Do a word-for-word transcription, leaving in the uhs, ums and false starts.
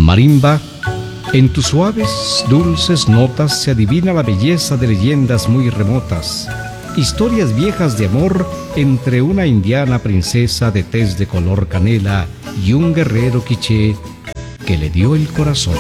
Marimba, en tus suaves, dulces notas se adivina la belleza de leyendas muy remotas, historias viejas de amor entre una indiana princesa de tez de color canela y un guerrero quiché que le dio el corazón.